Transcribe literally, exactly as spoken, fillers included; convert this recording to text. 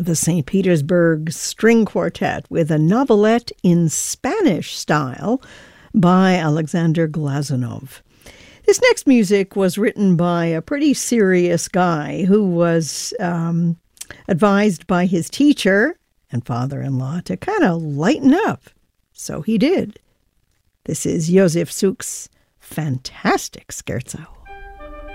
the Saint Petersburg String Quartet with a novelette in Spanish style by Alexander Glazunov. This next music was written by a pretty serious guy who was um, advised by his teacher and father-in-law to kind of lighten up. So he did. This is Josef Suk's fantastic scherzo.